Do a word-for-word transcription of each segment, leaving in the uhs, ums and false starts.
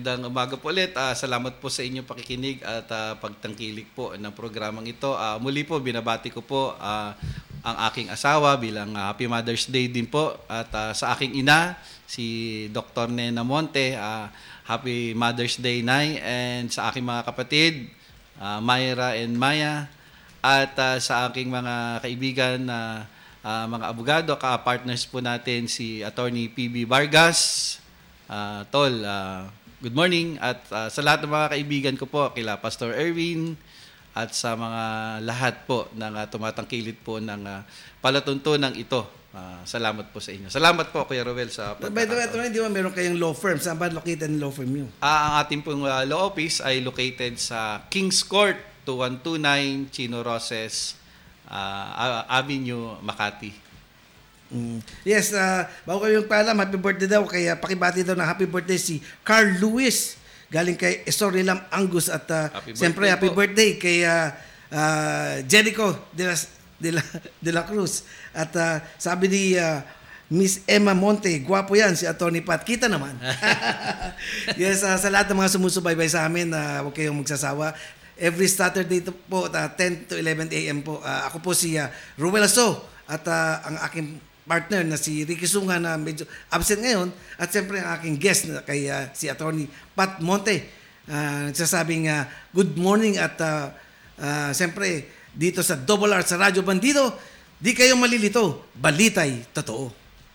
Magandang umaga po ulit. Uh, salamat po sa inyong pakikinig at uh, pagtangkilik po ng programang ito. Uh, muli po, binabati ko po uh, ang aking asawa bilang uh, Happy Mother's Day din po. At uh, sa aking ina, si Doctor Nena Monte, uh, Happy Mother's Day, Nay. And sa aking mga kapatid, uh, Myra and Maya. At uh, sa aking mga kaibigan na uh, uh, mga abogado, ka-partners po natin si Attorney P B Vargas. Uh, Tol, uh, good morning at uh, sa lahat ng mga kaibigan ko po, kila Pastor Erwin at sa mga lahat po ng uh, tumatangkilit po ng uh, palatuntunan ito. Uh, salamat po sa inyo. Salamat po, Kuya Roel, sa pagkakataon. By the way, Atty. di ba meron kayong law firm? Saan ba located ang law firm nyo? Uh, ang ating pong uh, law office ay located sa Kings Court, two one two nine Chino Roses uh, Avenue, Makati. Mm. Yes, uh, bago kayo yung paalam, happy birthday daw. Kaya pakibati daw na happy birthday si Carl Lewis. Galing kay Esorilam Angus. At uh, happy siyempre, happy po. birthday kay uh, uh, Jericho de la, de, la, de la Cruz. At uh, sabi ni uh, Miss Emma Monte, gwapo yan si Atty. Pat. Kita naman. Yes, uh, sa lahat ng mga sumusubaybay sa amin, uh, huwag kayong magsasawa. Every Saturday to po, uh, ten to eleven a.m. po. Uh, ako po si uh, Ruel Aso. At uh, ang aking partner na si Ricky Sunga na medyo absent ngayon, at siyempre ang aking guest na kay uh, si Atty. Pat Monte, uh, nagsasabing uh, good morning at uh, uh, siyempre dito sa Double R sa Radyo Bandido, di kayo malilito, balitay totoo.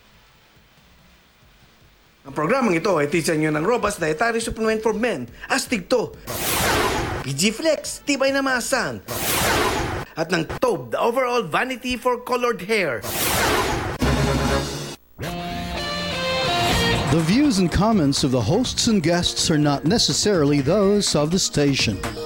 Ang programang ito ay tisa nyo ng Robust Dietary Supplement for Men, Astig to, P G Flex, Tibay na Maasan, at ng Tobe, the overall vanity for colored hair. The views and comments of the hosts and guests are not necessarily those of the station.